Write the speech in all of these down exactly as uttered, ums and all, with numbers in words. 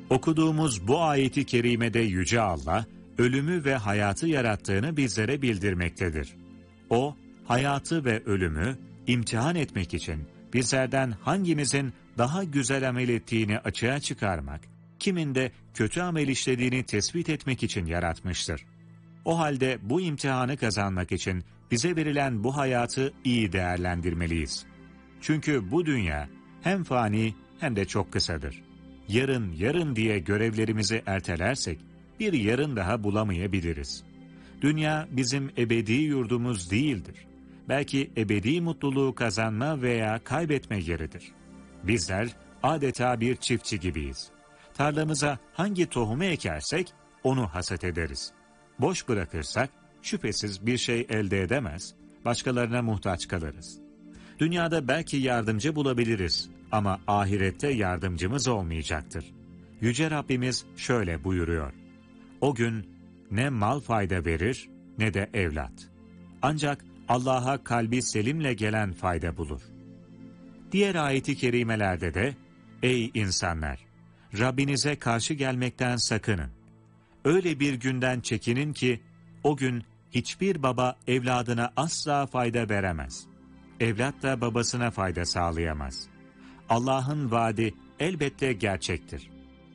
Okuduğumuz bu ayeti kerimede Yüce Allah, ölümü ve hayatı yarattığını bizlere bildirmektedir. O, hayatı ve ölümü imtihan etmek için bizlerden hangimizin daha güzel amel ettiğini açığa çıkarmak, kimin de kötü amel işlediğini tespit etmek için yaratmıştır. O halde bu imtihanı kazanmak için bize verilen bu hayatı iyi değerlendirmeliyiz. Çünkü bu dünya hem fani hem de çok kısadır. Yarın yarın diye görevlerimizi ertelersek bir yarın daha bulamayabiliriz. Dünya bizim ebedi yurdumuz değildir. Belki ebedi mutluluğu kazanma veya kaybetme yeridir. Bizler adeta bir çiftçi gibiyiz. Tarlamıza hangi tohumu ekersek onu hasat ederiz. Boş bırakırsak şüphesiz bir şey elde edemez, başkalarına muhtaç kalırız. Dünyada belki yardımcı bulabiliriz ama ahirette yardımcımız olmayacaktır. Yüce Rabbimiz şöyle buyuruyor: O gün ne mal fayda verir ne de evlat. Ancak Allah'a kalbi selimle gelen fayda bulur. Diğer ayeti kerimelerde de, Ey insanlar! Rabbinize karşı gelmekten sakının. Öyle bir günden çekinin ki, o gün hiçbir baba evladına asla fayda veremez. Evlat da babasına fayda sağlayamaz. Allah'ın vaadi elbette gerçektir.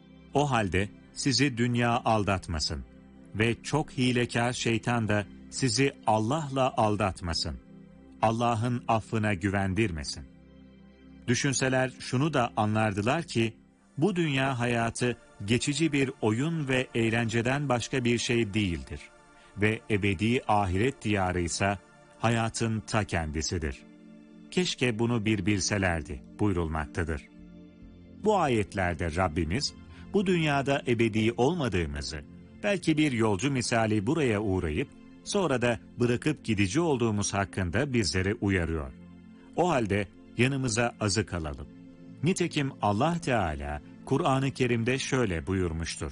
O halde sizi dünya aldatmasın ve çok hilekâr şeytan da sizi Allah'la aldatmasın. Allah'ın affına güvendirmesin. Düşünseler şunu da anlardılar ki, bu dünya hayatı geçici bir oyun ve eğlenceden başka bir şey değildir. Ve ebedi ahiret diyarı ise hayatın ta kendisidir. Keşke bunu bir bilselerdi buyurulmaktadır. Bu ayetlerde Rabbimiz, bu dünyada ebedi olmadığımızı, belki bir yolcu misali buraya uğrayıp, sonra da bırakıp gidici olduğumuz hakkında bizleri uyarıyor. O halde yanımıza azık alalım. Nitekim Allah Teala Kur'an-ı Kerim'de şöyle buyurmuştur: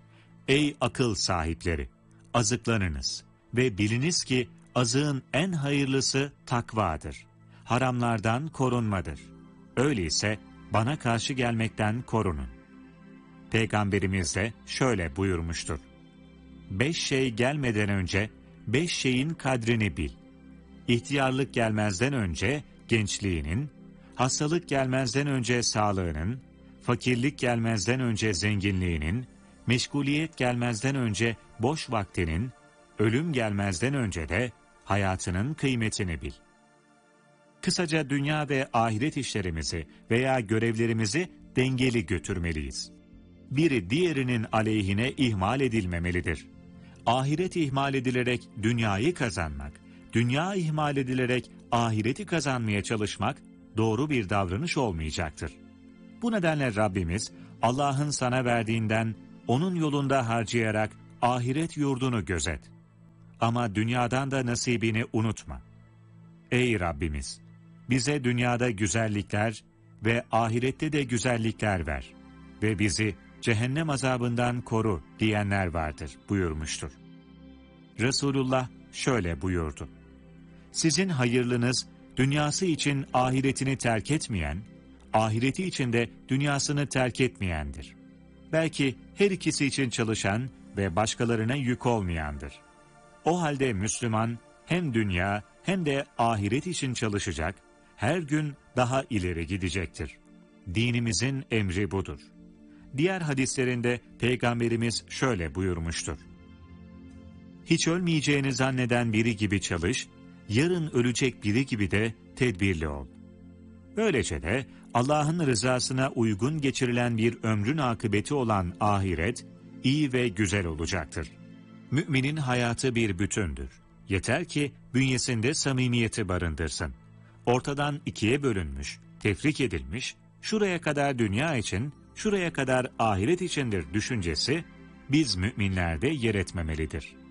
Ey akıl sahipleri! Azıklanınız ve biliniz ki azığın en hayırlısı takvadır. Haramlardan korunmadır. Öyleyse bana karşı gelmekten korunun. Peygamberimiz de şöyle buyurmuştur: Beş şey gelmeden önce beş şeyin kadrini bil. İhtiyarlık gelmezden önce gençliğinin, hastalık gelmezden önce sağlığının, fakirlik gelmezden önce zenginliğinin, meşguliyet gelmezden önce boş vaktinin, ölüm gelmezden önce de hayatının kıymetini bil. Kısaca dünya ve ahiret işlerimizi veya görevlerimizi dengeli götürmeliyiz. Biri diğerinin aleyhine ihmal edilmemelidir. Ahiret ihmal edilerek dünyayı kazanmak, dünya ihmal edilerek ahireti kazanmaya çalışmak doğru bir davranış olmayacaktır. Bu nedenle Rabbimiz, Allah'ın sana verdiğinden onun yolunda harcayarak ahiret yurdunu gözet. Ama dünyadan da nasibini unutma. Ey Rabbimiz! Bize dünyada güzellikler ve ahirette de güzellikler ver ve bizi cehennem azabından koru diyenler vardır buyurmuştur. Resulullah şöyle buyurdu: Sizin hayırlınız dünyası için ahiretini terk etmeyen, ahireti için de dünyasını terk etmeyendir. Belki her ikisi için çalışan ve başkalarına yük olmayandır. O halde Müslüman hem dünya hem de ahiret için çalışacak, her gün daha ileri gidecektir. Dinimizin emri budur. Diğer hadislerinde Peygamberimiz şöyle buyurmuştur: Hiç ölmeyeceğini zanneden biri gibi çalış, yarın ölecek biri gibi de tedbirli ol. Böylece de Allah'ın rızasına uygun geçirilen bir ömrün akıbeti olan ahiret, iyi ve güzel olacaktır. Müminin hayatı bir bütündür. Yeter ki bünyesinde samimiyeti barındırsın. Ortadan ikiye bölünmüş, tefrik edilmiş, şuraya kadar dünya için, şuraya kadar ahiret içindir düşüncesi, biz müminlerde yer etmemelidir.